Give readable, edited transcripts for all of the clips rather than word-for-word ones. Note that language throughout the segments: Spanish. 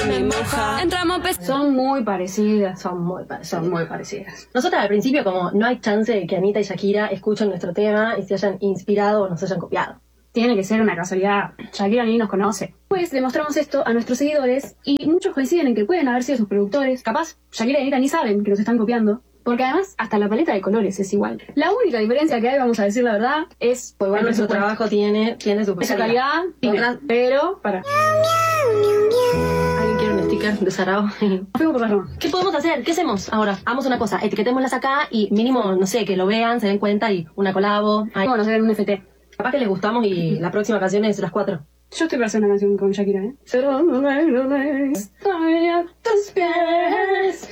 mi moja. Entramos Son muy parecidas, son muy parecidas. Nosotras al principio como no hay chance de que Anitta y Shakira escuchen nuestro tema y se hayan inspirado o nos hayan copiado. Tiene que ser una casualidad. Shakira ni nos conoce. Pues le mostramos esto a nuestros seguidores y muchos coinciden en que pueden haber sido sus productores. Capaz, Shakira y Anitta ni saben que nos están copiando. Porque además, hasta la paleta de colores es igual. La única diferencia que hay, vamos a decir la verdad, es... Pues bueno, nuestro trabajo tiene su calidad, pero... ¿Alguien quiere un sticker de Sarao? ¿Qué podemos hacer? ¿Qué hacemos ahora? Hagamos una cosa, etiquetémoslas acá y mínimo, no sé, que lo vean, se den cuenta y una colabo. Bueno, se ven un FT. Capaz que les gustamos y la próxima canción es las 4. Yo estoy para hacer una canción con Shakira, ¿eh? Estoy a tus pies.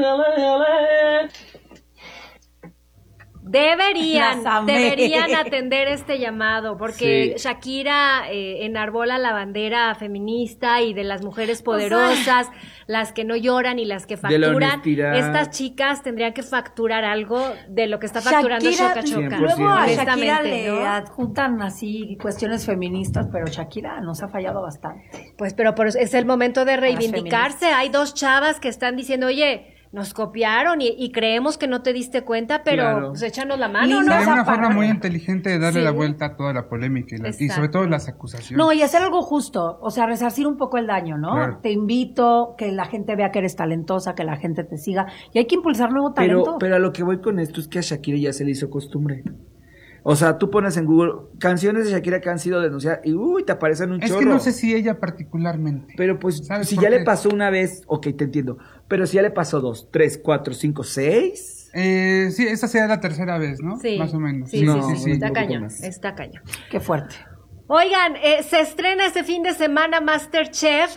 Deberían atender este llamado, porque sí. Shakira enarbola la bandera feminista y de las mujeres poderosas, las que no lloran y las que facturan. Estas chicas tendrían que facturar algo de lo que está facturando Choca Choca. Luego a Shakira le adjuntan así cuestiones feministas, pero Shakira nos ha fallado bastante. Pues pero es el momento de reivindicarse. Hay dos chavas que están diciendo, oye, nos copiaron y creemos que no te diste cuenta, pero pues échanos la mano, ¿no? Es una forma muy inteligente de darle la vuelta a toda la polémica y sobre todo las acusaciones. No, y hacer algo justo, o sea, resarcir un poco el daño, ¿no? Claro. Te invito, que la gente vea que eres talentosa, que la gente te siga, y hay que impulsar nuevo talento. Pero a lo que voy con esto es que a Shakira ya se le hizo costumbre. O sea, tú pones en Google canciones de Shakira que han sido denunciadas y te aparecen un chorro. Es que no sé si ella particularmente. Pero pues, si ya le pasó una vez, ok, te entiendo. Pero si ya le pasó 2, 3, 4, 5, 6. Sí, esa sería la tercera vez, ¿no? Sí. Más o menos. Sí. Está cañón. Qué fuerte. Oigan, se estrena este fin de semana MasterChef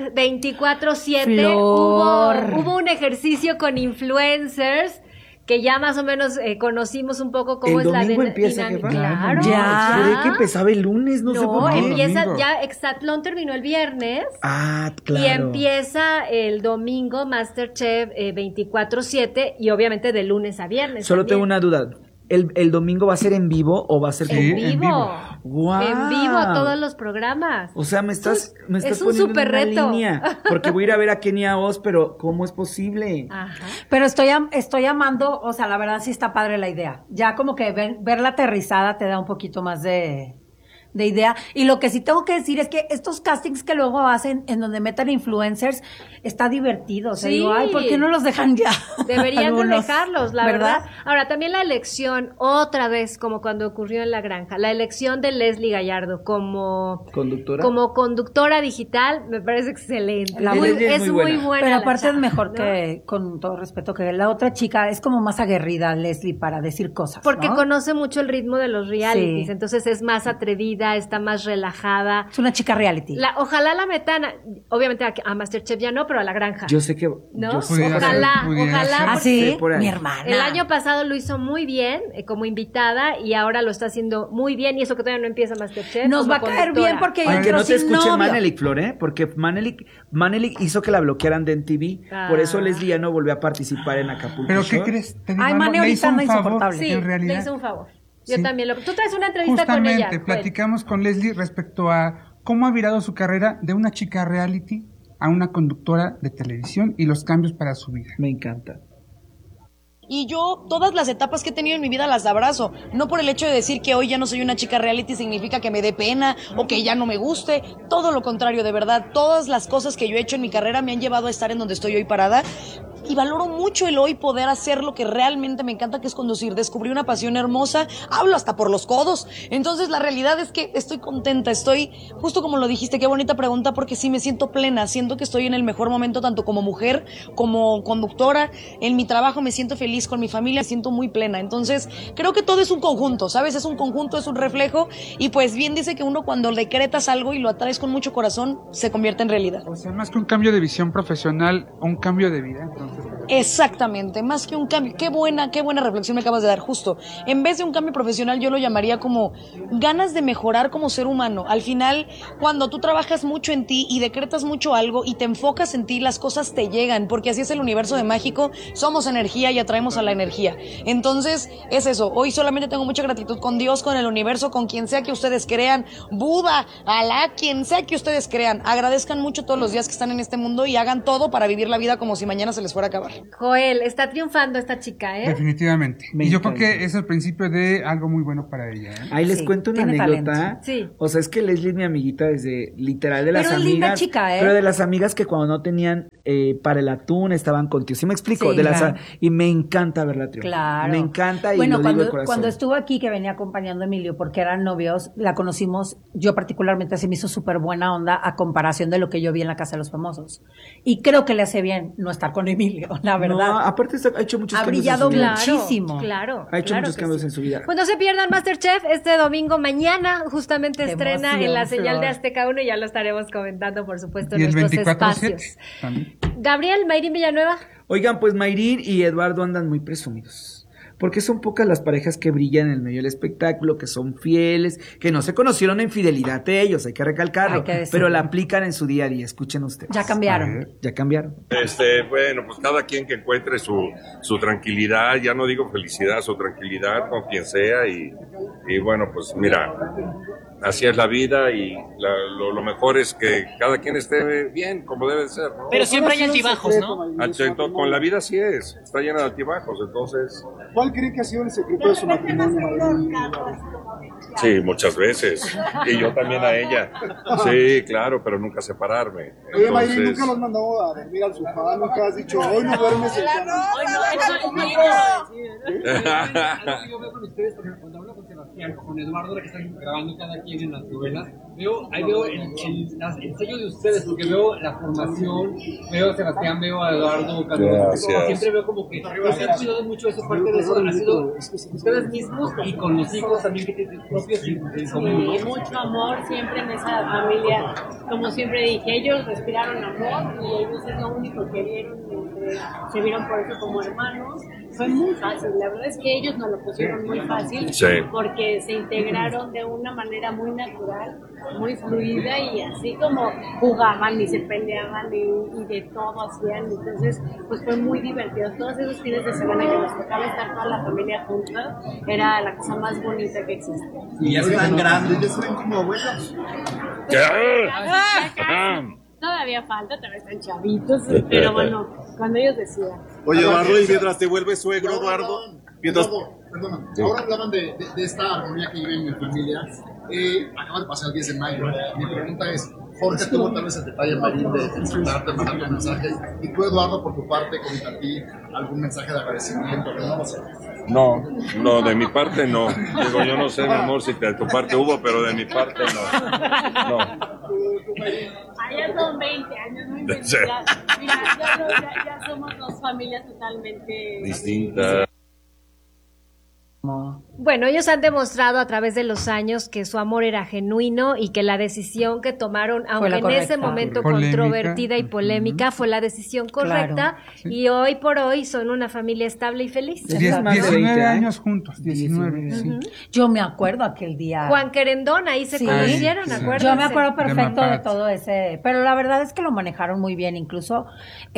24/7. Hubo un ejercicio con influencers que ya más o menos conocimos un poco cómo es la dinámica. Claro, ya. Creí que empezaba el lunes, no sé por qué. Empieza ya, Exatlón terminó el viernes. Claro. Y empieza el domingo MasterChef 24/7 y obviamente de lunes a viernes. Solo tengo una duda. ¿El domingo va a ser en vivo o va a ser en vivo? Wow. En vivo todos los programas. O sea, me estás es un poniendo súper reto. Línea, porque voy a ir a ver a Kenia Oz, pero ¿cómo es posible? Ajá. Pero estoy amando, o sea, la verdad sí está padre la idea. Ya como que verla aterrizada te da un poquito más de idea. Y lo que sí tengo que decir es que estos castings que luego hacen en donde metan influencers está divertido. O sea, digo, ay, ¿por qué no los dejan ya? Deberían de dejarlos, la verdad. Ahora, también la elección, otra vez, como cuando ocurrió en La Granja, la elección de Leslie Gallardo como conductora digital, me parece excelente. Es muy buena. Pero aparte es mejor, ¿no? Que, con todo respeto, que la otra chica es como más aguerrida, Leslie, para decir cosas, porque ¿no? conoce mucho el ritmo de los realities, entonces es más atrevida, está más relajada. Es una chica reality. Ojalá la metan, obviamente a MasterChef ya no, pero a La Granja. Yo sé que... ¿no? Ojalá. Así, mi hermana. El año pasado lo hizo muy bien como invitada y ahora lo está haciendo muy bien y eso que todavía no empieza MasterChef. Nos va a caer bien porque ella aunque entró no te sin escuche novio. Manelik, Flor, porque Manelik hizo que la bloquearan de MTV. Por eso Leslie ya no volvió a participar en Acapulco. ¿Pero Shore. qué crees? Ay, Mane ahorita anda insoportable. Sí, en realidad. le hizo un favor. Yo también Tú traes una entrevista con ella. Justamente, platicamos con Leslie respecto a cómo ha virado su carrera de una chica reality a una conductora de televisión y los cambios para su vida. Me encanta. Y yo todas las etapas que he tenido en mi vida las abrazo. No por el hecho de decir que hoy ya no soy una chica reality significa que me dé pena o que ya no me guste. Todo lo contrario, de verdad. Todas las cosas que yo he hecho en mi carrera me han llevado a estar en donde estoy hoy parada. Y valoro mucho el hoy poder hacer lo que realmente me encanta, que es conducir. Descubrí una pasión hermosa, hablo hasta por los codos. Entonces la realidad es que estoy contenta, estoy, justo como lo dijiste, qué bonita pregunta, porque sí me siento plena, siento que estoy en el mejor momento tanto como mujer, como conductora, en mi trabajo me siento feliz, con mi familia me siento muy plena. Entonces creo que todo es un conjunto, ¿sabes? Es un conjunto, es un reflejo y pues bien dice que uno cuando decretas algo y lo atraes con mucho corazón, se convierte en realidad. O sea, más que un cambio de visión profesional, un cambio de vida, entonces. Exactamente, más que un cambio. Qué buena reflexión me acabas de dar, justo. En vez de un cambio profesional, yo lo llamaría como ganas de mejorar como ser humano. Al final, cuando tú trabajas mucho en ti y decretas mucho algo y te enfocas en ti, las cosas te llegan, porque así es el universo de mágico. Somos energía y atraemos a la energía. Entonces, es eso. Hoy solamente tengo mucha gratitud con Dios, con el universo, con quien sea que ustedes crean, Buda, Alá, quien sea que ustedes crean. Agradezcan mucho todos los días que están en este mundo y hagan todo para vivir la vida como si mañana se les fuera a acabar. Joel, está triunfando esta chica, ¿eh? Definitivamente. Y yo creo que es el principio de algo muy bueno para ella, ¿eh? Ahí les cuento una anécdota. Talento. Sí. O sea, es que Leslie es mi amiguita desde literal de las Pero es amigas. linda chica, ¿eh? Pero de las amigas que cuando no tenían para el atún estaban contigo. ¿Sí me explico? Sí, de las claro. Y me encanta verla triunfar. Claro. Me encanta y bueno, lo digo de corazón. cuando estuvo aquí, que venía acompañando a Emilio, porque eran novios, la conocimos, yo particularmente, se me hizo súper buena onda a comparación de lo que yo vi en la Casa de los Famosos. Y creo que le hace bien no estar con Emilio, la verdad. No, aparte ha hecho muchos Ha cambios brillado en su vida. muchísimo. Claro. Ha hecho muchos cambios en su vida. Pues no se pierdan Masterchef este domingo, mañana justamente Qué estrena emoción, en la señal de Flor. Azteca 1 y ya lo estaremos comentando, por supuesto, Y en el nuestros 24/7 espacios. también. Gabriel, Mayrin Villanueva. Oigan, pues Mayrin y Eduardo andan muy presumidos. Porque son pocas las parejas que brillan en el medio del espectáculo, que son fieles, que no se conocieron en fidelidad de ellos, hay que recalcarlo, Hay que decirlo. pero la aplican en su día a día. Escuchen ustedes. Ya A cambiaron. ver. Ya cambiaron. Bueno, pues cada quien que encuentre su tranquilidad, ya no digo felicidad, su tranquilidad con quien sea y bueno, pues mira, así es la vida y lo mejor es que cada quien esté bien, como debe ser, ¿no? Pero siempre hay altibajos, ¿no? Con la vida sí es, está llena de altibajos, entonces... ¿Cuál cree que ha sido el secreto de su matrimonio, Mayrin? Sí, muchas veces. Y yo también a ella. Sí, claro, pero nunca separarme. Oye, Mayrin, Entonces, ¿nunca los has mandado a dormir al sofá? ¿Nunca has dicho, hoy no duermes en cama? Yo veo con ustedes, por ejemplo, cuando hablo con Sebastián o con Eduardo, que están grabando cada quien en las novelas, ahí veo el sello de ustedes, porque veo la formación, veo a Sebastián, veo a Eduardo, Gracias. siempre veo como que se han cuidado mucho eso, parte de eso ha sido ustedes mismos y con los hijos también que tienen propios Sí, mucho amor siempre en esa familia. Como siempre dije, ellos respiraron amor y ellos es lo único que vieron, se vieron por eso como hermanos. Fue muy fácil, la verdad es que ellos nos lo pusieron muy fácil, Sí. porque se integraron de una manera muy natural, muy fluida, y así como jugaban y se peleaban y de todo hacían. Entonces pues fue muy divertido. Todos esos fines de semana que nos tocaba estar toda la familia junta, era la cosa más bonita que existía. Y ya están grandes, ya se ven como abuelos. Todavía falta, todavía están chavitos, pero bueno, cuando ellos decidan. Oye, Eduardo, y mientras te vuelves suegro, Eduardo, perdona, ahora hablaban de esta armonía que viven en familia. Acaba de pasar el 10 de mayo. Mi pregunta es, Jorge tuvo tal vez el detalle, Mayrin, de felicitarte, mandarte mensajes, y tú, Eduardo, por tu parte, comenta a ti algún mensaje de agradecimiento, pero no lo sé. No, de mi parte no. Digo, yo no sé, mi amor, si de tu parte hubo, pero de mi parte no. Allá son 20 años, no inventes. Sí. Mira, ya somos dos familias totalmente Distinta. Bueno, ellos han demostrado a través de los años que su amor era genuino y que la decisión que tomaron, aunque la en correcta. ese momento Polémica. controvertida y polémica, fue la decisión correcta. Claro. Y hoy por hoy son una familia estable y feliz. Diez- más de 19 20 años juntos, 19. Sí. Yo me acuerdo aquel día. Juan Querendón, ahí se Sí. conocieron, Sí. acuérdense. Yo me acuerdo perfecto de Mapat. todo ese, pero la verdad es que lo manejaron muy bien, incluso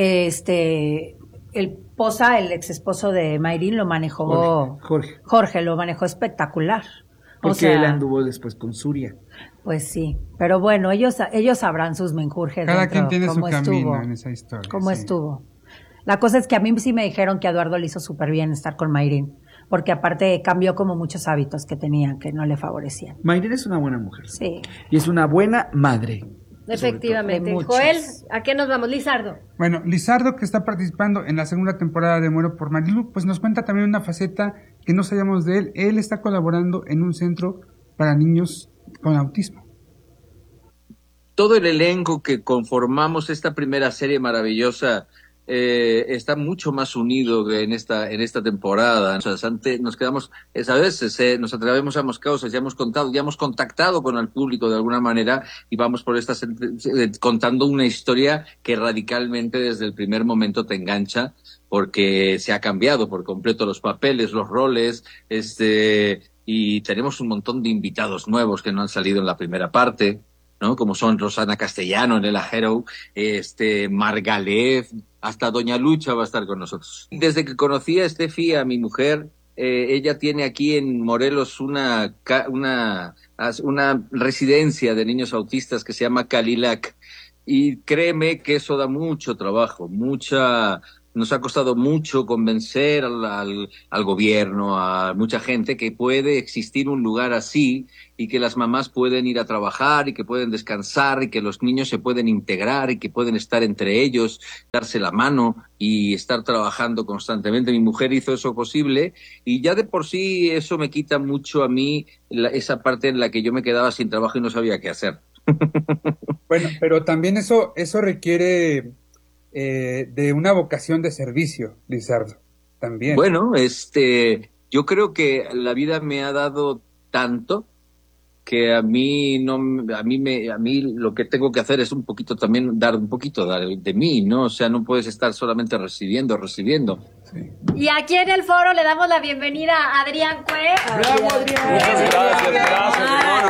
el ex esposo de Mayrin lo manejó Jorge. lo manejó espectacular. Porque él anduvo después con Suria. Pues sí, pero bueno, ellos sabrán sus menjurjes. Cada dentro, quien tiene su cómo camino estuvo, en esa historia. cómo sí. estuvo. La cosa es que a mí sí me dijeron que a Eduardo le hizo súper bien estar con Mayrin, porque aparte cambió como muchos hábitos que tenía que no le favorecían. Mayrin es una buena mujer. Sí. Y es una buena madre. Efectivamente. De muchos. Joel, ¿a qué nos vamos? Lizardo. Bueno, Lizardo, que está participando en la segunda temporada de Muero por Marilu, pues nos cuenta también una faceta que no sabíamos de él. Él está colaborando en un centro para niños con autismo. Todo el elenco que conformamos esta primera serie maravillosa está mucho más unido en esta temporada. O sea, antes nos quedamos, a veces nos atrevemos a más cosas, ya hemos contactado con el público de alguna manera y vamos por contando una historia que radicalmente desde el primer momento te engancha, porque se ha cambiado por completo los papeles, los roles, y tenemos un montón de invitados nuevos que no han salido en la primera parte, ¿no? Como son Rosana Castellano, Nela Hero, Margalef, hasta Doña Lucha va a estar con nosotros. Desde que conocí a Estefi, a mi mujer, ella tiene aquí en Morelos una residencia de niños autistas que se llama Calilac, y créeme que eso da mucho trabajo, nos ha costado mucho convencer al gobierno, a mucha gente, que puede existir un lugar así y que las mamás pueden ir a trabajar y que pueden descansar y que los niños se pueden integrar y que pueden estar entre ellos, darse la mano y estar trabajando constantemente. Mi mujer hizo eso posible y ya de por sí eso me quita mucho a mí esa parte en la que yo me quedaba sin trabajo y no sabía qué hacer. Bueno, pero también eso requiere de una vocación de servicio, Lizardo, también. Bueno, yo creo que la vida me ha dado tanto que a mí lo que tengo que hacer es un poquito también dar un poquito de mí, ¿no? O sea, no puedes estar solamente recibiendo. Sí. Y aquí en el foro le damos la bienvenida a Adrián Cue. ¡Bravo, Adrián! Muchas gracias.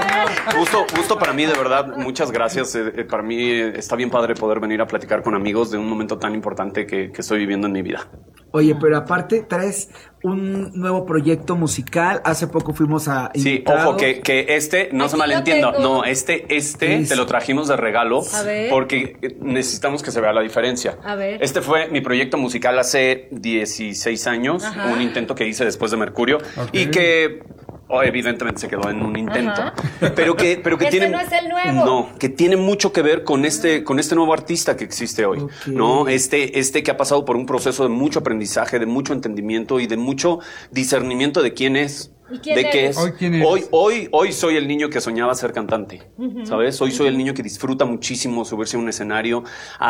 No, gusto para mí, de verdad. Muchas gracias. Para mí está bien padre poder venir a platicar con amigos de un momento tan importante que estoy viviendo en mi vida. Oye, pero aparte traes un nuevo proyecto musical. Hace poco fuimos a invitados. Sí, ojo, que no Aquí se malentienda. lo tengo. No, te lo trajimos de regalo porque necesitamos que se vea la diferencia. A ver. Este fue mi proyecto musical hace 16 años, un intento que hice después de Mercurio y que evidentemente se quedó en un intento, pero que tiene no es el nuevo. No, que tiene mucho que ver con este nuevo artista que existe hoy, ¿no? Este que ha pasado por un proceso de mucho aprendizaje, de mucho entendimiento y de mucho discernimiento de quién es. ¿Y quién de qué eres? es. Hoy soy el niño que soñaba ser cantante, ¿sabes? Hoy soy el niño que disfruta muchísimo subirse a un escenario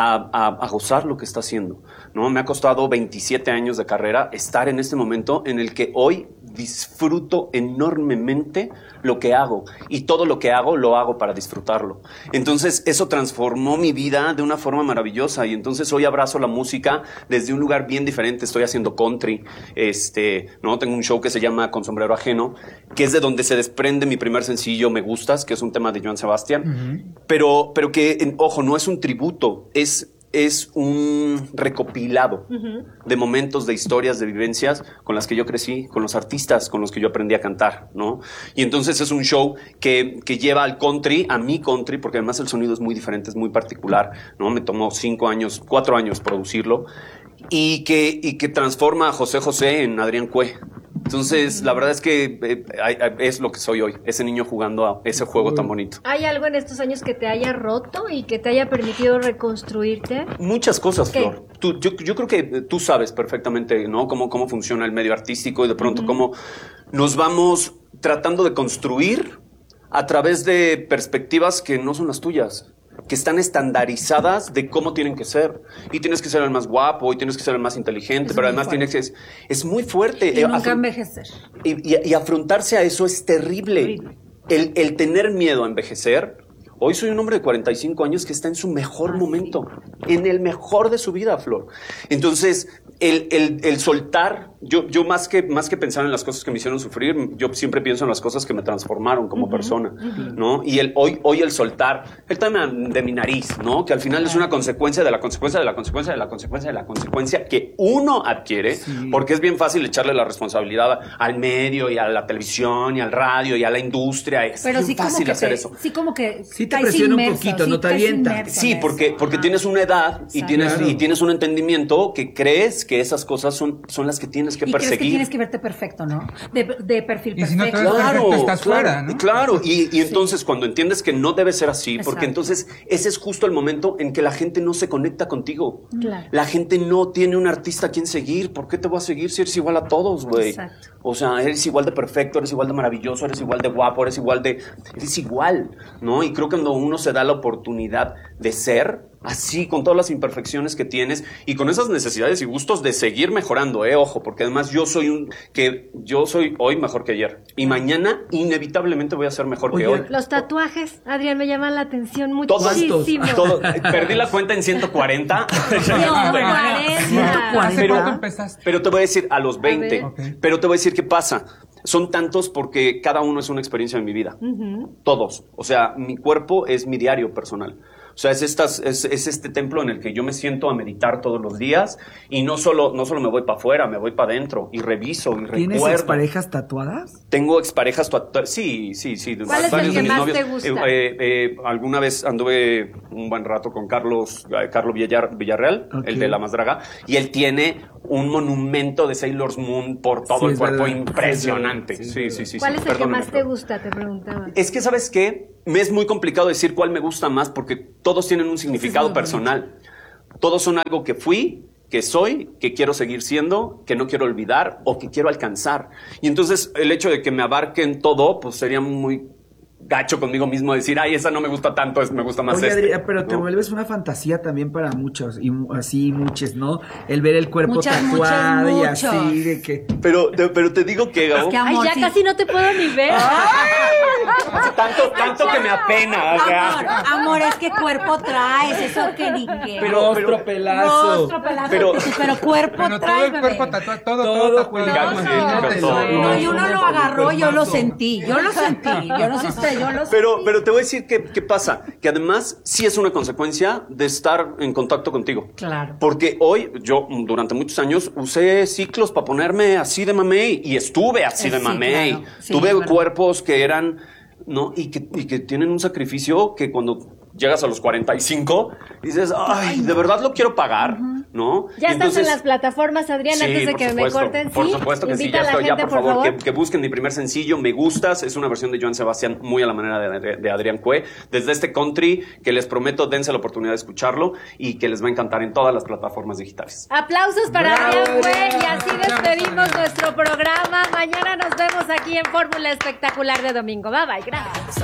a gozar lo que está haciendo, ¿no? Me ha costado 27 años de carrera estar en este momento en el que hoy disfruto enormemente lo que hago y todo lo que hago lo hago para disfrutarlo. Entonces eso transformó mi vida de una forma maravillosa y entonces hoy abrazo la música desde un lugar bien diferente. Estoy haciendo country, ¿no? Tengo un show que se llama Con Sombrero Ajeno, que es de donde se desprende mi primer sencillo, Me Gustas, que es un tema de Joan Sebastián, pero que, ojo, no es un tributo, es un recopilado de momentos, de historias, de vivencias con las que yo crecí, con los artistas con los que yo aprendí a cantar, ¿no? Y entonces es un show que lleva al country, a mi country, porque además el sonido es muy diferente, es muy particular, ¿no? Me tomó 4 años producirlo, y que transforma a José José en Adrián Cue. Entonces, la verdad es que es lo que soy hoy, ese niño jugando a ese juego tan bonito. ¿Hay algo en estos años que te haya roto y que te haya permitido reconstruirte? Muchas cosas, ¿Qué? Flor. Yo creo que tú sabes perfectamente, ¿no? Cómo funciona el medio artístico y de pronto cómo nos vamos tratando de construir a través de perspectivas que no son las tuyas, que están estandarizadas de cómo tienen que ser. Y tienes que ser el más guapo, y tienes que ser el más inteligente, pero además tienes que... Es muy fuerte. Y nunca envejecer. Y afrontarse a eso es terrible. El tener miedo a envejecer. Hoy soy un hombre de 45 años que está en su mejor momento, en el mejor de su vida, Flor. Entonces, el soltar, yo más que pensar en las cosas que me hicieron sufrir, yo siempre pienso en las cosas que me transformaron como persona, ¿no? Y hoy el soltar, el tema de mi nariz, ¿no? Que al final es una consecuencia de la consecuencia de la consecuencia de la consecuencia de la consecuencia que uno adquiere, porque es bien fácil echarle la responsabilidad al medio y a la televisión y al radio y a la industria. Es bien fácil hacer eso. Sí, como que sí te presiona un poquito, no te avienta. Sí, porque tienes una edad y tienes un entendimiento que crees que esas cosas son las que tienes que perseguir. Crees que tienes que verte perfecto, ¿no? De perfil y si perfecto. no te ves perfecto, estás fuera, ¿no? Claro, y entonces cuando entiendes que no debe ser así, porque entonces ese es justo el momento en que la gente no se conecta contigo. Claro. La gente no tiene un artista a quien seguir. ¿Por qué te voy a seguir si eres igual a todos, güey? Exacto. O sea, eres igual de perfecto, eres igual de maravilloso, eres igual de guapo, eres igual, ¿no? Y creo que cuando uno se da la oportunidad de ser, así, con todas las imperfecciones que tienes y con esas necesidades y gustos de seguir mejorando, ojo, porque además yo soy hoy mejor que ayer y mañana inevitablemente voy a ser mejor que hoy. Los tatuajes, Adrián, me llaman la atención muchísimo. Todos. Perdí la cuenta en 140. 140. Pero te voy a decir a los 20. Okay. Pero te voy a decir qué pasa. Son tantos porque cada uno es una experiencia de mi vida. Todos. O sea, mi cuerpo es mi diario personal. O sea, es este templo en el que yo me siento a meditar todos los días y no solo me voy para afuera, me voy para adentro y reviso y ¿Tienes recuerdo. exparejas tatuadas? Tengo exparejas tatuadas. Sí. ¿Cuál es el que más te gusta? Alguna vez anduve un buen rato con Carlos Villarreal, Okay. el de La Más Draga, y él tiene un monumento de Sailor Moon por todo el cuerpo, verdad. impresionante. Sí. ¿Cuál es el que Perdóname, más te gusta? Te preguntaba. Es que, ¿sabes qué? Me es muy complicado decir cuál me gusta más porque todos tienen un significado personal. Todos son algo que fui, que soy, que quiero seguir siendo, que no quiero olvidar o que quiero alcanzar. Y entonces el hecho de que me abarquen todo, pues sería muy gacho conmigo mismo decir, ay, esa no me gusta tanto, me gusta más Oye, Adrián, pero ¿no? te vuelves una fantasía también para muchos, y así muchos, ¿no? El ver el cuerpo Muchas, tatuado y muchos. así de que... Pero te digo que, Gabo, Es que, Ay, amor, ya sí. casi no te puedo ni ver. tanto que me apena. O sea. Amor, es que cuerpo traes, eso que ni qué. Rostro pelazo. Rostro pelazo, Pero- pero cuerpo Pero todo traes, el cuerpo bebé. tatuado, todo tatuado. Sí, Imagínate. todo. No, y uno lo agarró, yo lo sentí. Yo no sé usted, yo lo sentí. Pero te voy a decir qué pasa, que además sí es una consecuencia de estar en contacto contigo. Claro. Porque hoy, yo durante muchos años usé ciclos para ponerme así de mamey y estuve así de Sí, mamey. claro. Sí, Tuve es verdad. cuerpos que eran, ¿no? Y que tienen un sacrificio que cuando llegas a los 45 dices, ay, de verdad lo quiero pagar, ¿no? Ya Y estás entonces- en las plataformas, Adrián, Sí, antes de por que supuesto, me corten. por ¿sí? supuesto que sí, Invita ya a la estoy. Ya, gente, por favor, que busquen mi primer sencillo, Me Gustas. Es una versión de Joan Sebastián muy a la manera de Adrián Cue. Desde este country, que les prometo, dense la oportunidad de escucharlo y que les va a encantar en todas las plataformas digitales. Aplausos para ¡Bravo, Adrián Cue y Adrián! así despedimos nuestro programa. Mañana nos vemos aquí en Fórmula Espectacular de Domingo. Bye bye, gracias.